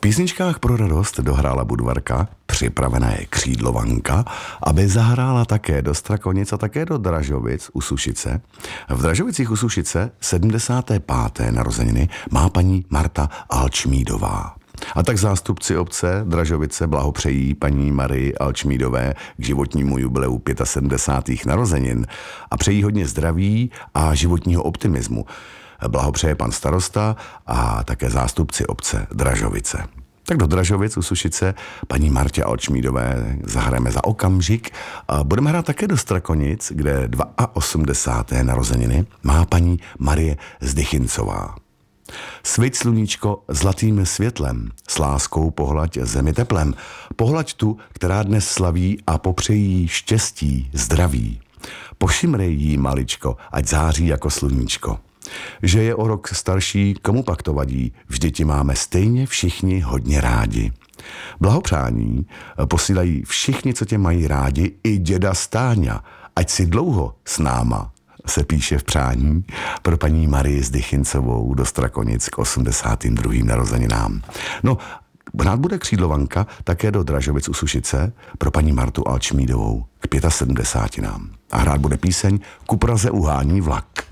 písničkách pro radost dohrála Budvarka, připravená je Křídlovanka, aby zahrála také do Strakonic a také do Dražovic u Sušice. V Dražovicích u Sušice 75. narozeniny má paní Marta Alčmídová. A tak zástupci obce Dražovice blahopřejí paní Marii Alčmídové k životnímu jubileu 75. narozenin a přejí hodně zdraví a životního optimismu. Blahopřeje pan starosta a také zástupci obce Dražovice. Tak do Dražovic u Sušice paní Martě Alčmídové zahrajeme za okamžik a budeme hrát také do Strakonic, kde 82. narozeniny má paní Marie Zdychincová. Sviť sluníčko zlatým světlem, s láskou pohlaď zemi teplem, pohlaď tu, která dnes slaví a popřejí jí štěstí, zdraví. Pošimrej jí maličko, ať září jako sluníčko. Že je o rok starší, komu pak to vadí, vždyť ti máme stejně všichni hodně rádi. Blahopřání posílají všichni, co tě mají rádi, i děda Stáňa, ať si dlouho s náma, se píše v přání pro paní Marii Zdychincovou do Strakonic k 82. narozeninám. No, hrát bude Křídlovanka také do Dražovic u Sušice pro paní Martu Alčmídovou k 75. A hrát bude píseň Ku Praze uhání vlak.